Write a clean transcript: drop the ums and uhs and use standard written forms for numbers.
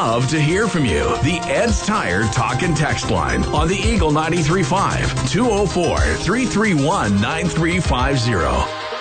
love to hear from you. The Ed's Tire Talk and Text line on the Eagle 93.5, 204-331-9350.